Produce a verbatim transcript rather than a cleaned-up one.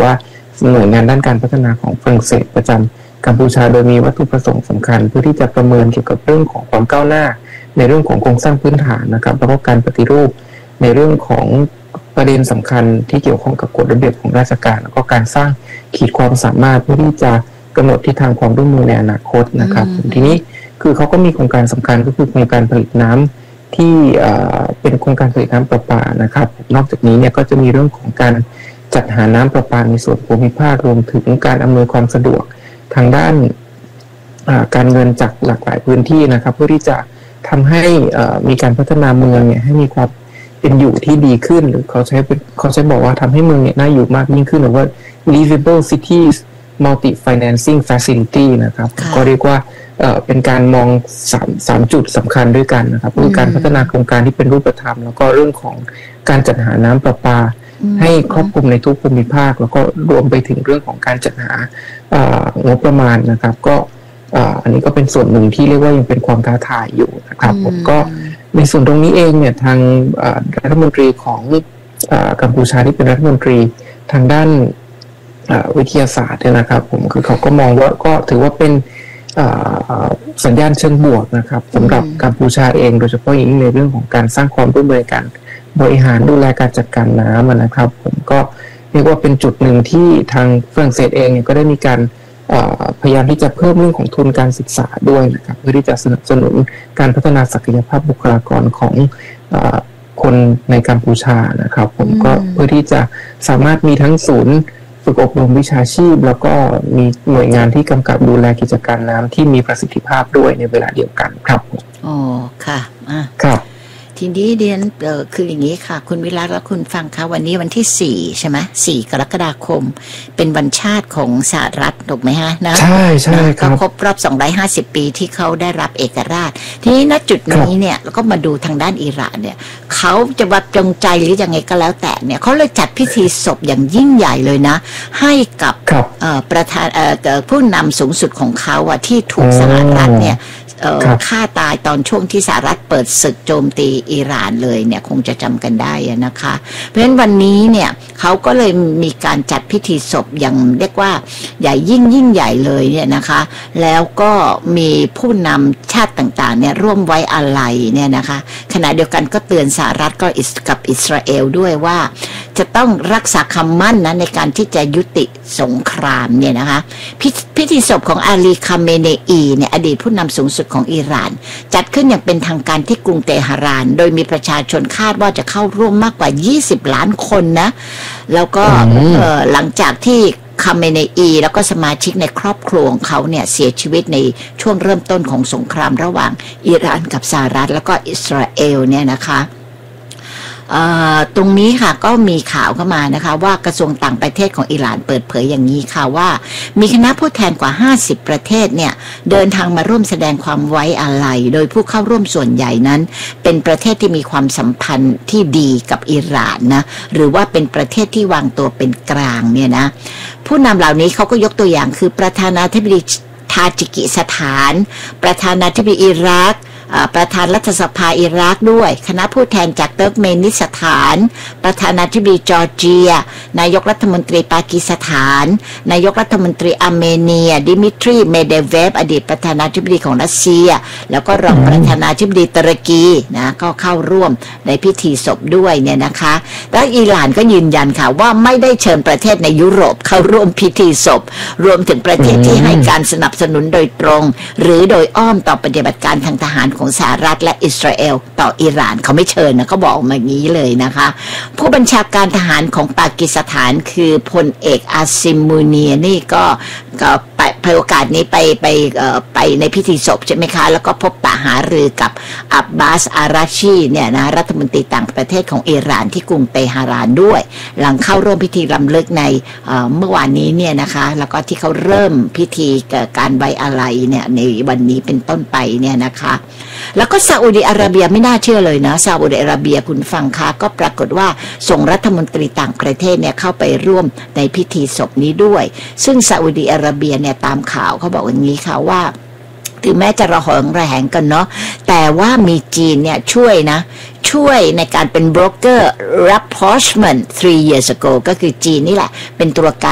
ว่าหน่วยงานด้านการพัฒนาของฝรั่งเศสประจำกัมพูชาโดยมีวัตถุประสงค์สำคัญเพื่อที่จะประเมินเกี่ยวกับเรื่องของความก้าวหน้าในเรื่องของโครงสร้างพื้นฐานนะครับแล้วก็การปฏิรูปในเรื่องของประเด็นสำคัญที่เกี่ยวข้องกับกฎระเบียบของราชการแล้วก็การสร้างขีดความสามารถเพื่อที่จะกำหนดทิศทางความร่วมมือในอนาคตนะครับทีนี้คือเขาก็มีโครงการสำคัญก็คือโครงการผลิตน้ำที่เป็นโครงการผลิตน้ำประปานะครับนอกจากนี้เนี่ยก็จะมีเรื่องของการจัดหาน้ำประปาในส่วนภูมิภาครวมถึงการอำนวยความสะดวกทางด้านการเงินจากหลากหลายพื้นที่นะครับเพื่อที่จะทำให้มีการพัฒนาเมืองเนี่ยให้มีความเป็นอยู่ที่ดีขึ้นหรือเขาใช้เขาใช้บอกว่าทำให้เมืองเนี่ยน่าอยู่มากยิ่งขึ้นหรือว่า livable cities multi financing facility นะครับก็เรียกว่าเป็นการมองสามสามจุดสำคัญด้วยกันนะครับคือการพัฒนาโครงการที่เป็นรูปธรรมแล้วก็เรื่องของการจัดหาน้ำประปาให้ครอบคลุมในทุกภูมิภาคแล้วก็รวมไปถึงเรื่องของการจัดหางบประมาณนะครับก็อันนี้ก็เป็นส่วนหนึ่งที่เรียกว่ายังเป็นความท้าทายอยู่นะครับผมก็ในส่วนตรงนี้เองเนี่ยทางรัฐมนตรีของกัมพูชาที่เป็นรัฐมนตรีทางด้านวิทยาศาสตร์เนี่ยนะครับผมคือเขาก็มองว่าก็ถือว่าเป็นสัญญาณเชิงบวกนะครับสำหรับกัมพูชาเองโดยเฉพาะอย่างยิ่งในเรื่องของการสร้างความร่วมมือกันบริหารดูแลการจัดการน้ำนะครับผมก็เรียกว่าเป็นจุดหนึ่งที่ทางฝรั่งเศสเองเนี่ยก็ได้มีการพยายามที่จะเพิ่มเรื่องของทุนการศึกษาด้วยนะครับเพื่อที่จะสนับสนุนการพัฒนาศักยภาพบุคลากรของคนในกัมพูชานะครับผมก็เพื่อที่จะสามารถมีทั้งศูนย์ฝึกอบรมวิชาชีพแล้วก็มีหน่วยงานที่กำกับดูแลกิจการน้ำที่มีประสิทธิภาพด้วยในเวลาเดียวกันครับอ๋อค่ะอ่ะครับทีนี้เรียนเอ่อคืออย่างนี้ค่ะคุณวิรัตและคุณฟังคะวันนี้วันที่สี่ใช่ไหมสี่กรกฎาคมเป็นวันชาติของสหรัฐถูกไหมฮะนะใช่ใช่ครับก็ครบรอบสองร้อยห้าสิบปีที่เขาได้รับเอกราชทีนี้ณจุดนี้เนี่ยแล้วก็มาดูทางด้านอิหร่านเนี่ยเขาจะว่าจงใจหรือยังไงก็แล้วแต่เนี่ยเขาเลยจัดพิธีศพอย่างยิ่งใหญ่เลยนะให้กับประธานผู้นำสูงสุดของเขาอะที่ถูกสหรัฐเนี่ยฆ่าตายตอนช่วงที่สหรัฐเปิดศึกโจมตีอิหร่านเลยเนี่ยคงจะจำกันได้นะคะเพราะฉะนั้นวันนี้เนี่ยเขาก็เลยมีการจัดพิธีศพอย่างเรียกว่าใหญ่ยิ่งยิ่งใหญ่เลยเนี่ยนะคะแล้วก็มีผู้นำชาติต่างๆเนี่ยร่วมไว้อาลัยเนี่ยนะคะขณะเดียวกันก็เตือนสหรัฐก็กับอิสราเอลด้วยว่าจะต้องรักษาคำมั่นนะในการที่จะยุติสงครามเนี่ยนะคะพ, พิธีศพของอาลีคาเมเนอีเนี่ยอดีตผู้นำสูงสุดของอิหร่านจัดขึ้นอย่างเป็นทางการที่กรุงเตหะรานโดยมีประชาชนคาดว่าจะเข้าร่วมมากกว่ายี่สิบล้านคนนะแล้วก็หลังจากที่คาเมเนอีแล้วก็สมาชิกในครอบครัวของเขาเนี่ยเสียชีวิตในช่วงเริ่มต้นของสงครามระหว่างอิหร่านกับสหรัฐแล้วก็อิสราเอลเนี่ยนะคะตรงนี้ค่ะก็มีข่าวเข้ามานะคะว่ากระทรวงต่างประเทศของอิหร่านเปิดเผยอย่างนี้ค่ะว่ามีคณะผู้แทนกว่าห้าสิบประเทศเนี่ยเดินทางมาร่วมแสดงความไว้อาลัยโดยผู้เข้าร่วมส่วนใหญ่นั้นเป็นประเทศที่มีความสัมพันธ์ที่ดีกับอิหร่านนะหรือว่าเป็นประเทศที่วางตัวเป็นกลางเนี่ยนะผู้นำเหล่านี้เขาก็ยกตัวอย่างคือประธานาธิบดีทาจิกิสถานประธานาธิบดีอิรักประธานรัฐสภาอิรักด้วยคณะผู้แทนจากเติร์กเมนิสถานประธานาธิบดีจอร์เจียนายกรัฐมนตรีปากีสถานนายกรัฐมนตรีอาร์เมเนียดิมิทรีเมเดเวฟอดีตประธานาธิบดีของรัสเซียแล้วก็รองประธานาธิบดีตุรกีนะก็เข้าร่วมในพิธีศพด้วยเนี่ยนะคะแล้วอิหร่านก็ยืนยันค่ะว่าไม่ได้เชิญประเทศในยุโรปเข้าร่วมพิธีศพรวมถึงประเทศที่ให้การสนับสนุนโดยตรงหรือโดยอ้อมต่อปฏิบัติการทางทหารของสหรัฐและอิสราเอลต่ออิหร่านเขาไม่เชิญนะเขาบอกมาอย่างนี้เลยนะคะผู้บัญชาการทหารของปากีสถานคือพลเอกอาซิมมูเนียนี่ก็ก็ไปไปโอกาสนี้ไปไปไปในพิธีศพใช่ไหมคะแล้วก็พบปะหารือกับอับบาสอาราชีเนี่ยนะรัฐมนตรีต่างประเทศของอิหร่านที่กรุงเตหะรานด้วยหลังเข้าร่วมพิธีรำลึกในเมื่อวานนี้เนี่ยนะคะแล้วก็ที่เขาเริ่มพิธีการไว้อาลัยเนี่ยในวันนี้เป็นต้นไปเนี่ยนะคะแล้วก็ซาอุดิอาระเบียไม่น่าเชื่อเลยนะซาอุดิอาระเบียคุณฟังคะก็ปรากฏว่าส่งรัฐมนตรีต่างประเทศเนี่ยเข้าไปร่วมในพิธีศพนี้ด้วยซึ่งซาอุดิอาระเบียเนี่ยตามข่าวเขาบอกอย่างนี้ค่ะว่าถึงแม้จะระหองระแหงกันเนาะแต่ว่ามีจีนเนี่ยช่วยนะช่วยในการเป็นโบรกเกอร์ rapprochement three years ago ก็คือจีนนี่แหละเป็นตัวการ